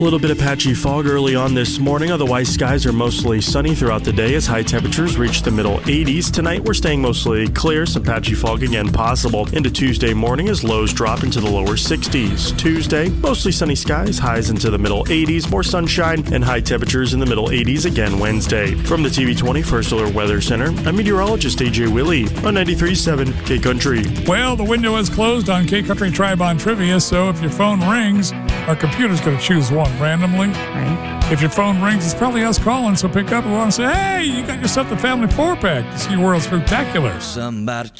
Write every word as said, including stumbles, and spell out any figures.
A little bit of patchy fog early on this morning. Otherwise, skies are mostly sunny throughout the day as high temperatures reach the middle eighties. Tonight, we're staying mostly clear. Some patchy fog again possible into Tuesday morning as lows drop into the lower sixties. Tuesday, mostly sunny skies, highs into the middle eighties. More sunshine and high temperatures in the middle eighties again Wednesday. From the T V twenty First Alert Weather Center, I'm meteorologist A J Willie on ninety-three point seven K Country. Well, the window is closed on K Country Tri-Bond Trivia, so if your phone rings, our computer's going to choose one randomly. Right. If your phone rings, it's probably us calling, so pick up and want to say, hey, you got yourself the family four-pack to see World Spectacular. Somebody